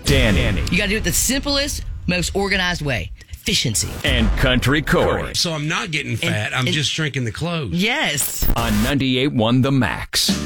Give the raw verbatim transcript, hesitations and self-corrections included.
Danny. You got to do it the simplest, most organized way. Efficiency. And Country Corey. So I'm not getting fat. And- I'm and- just shrinking the clothes. Yes. On ninety-eight point one The Max.